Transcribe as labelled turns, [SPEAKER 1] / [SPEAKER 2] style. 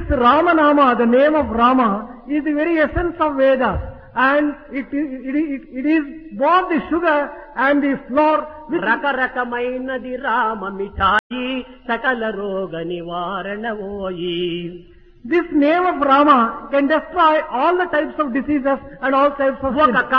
[SPEAKER 1] This Ramanama, the name of Rama, is the very essence of Vedas. And it is both the sugar and the flour.
[SPEAKER 2] రకరకమైనది Rama మిఠాయి సకల రోగ నివారణ ఓయి.
[SPEAKER 1] This name of Rama can destroy all the types of diseases and all types of sin.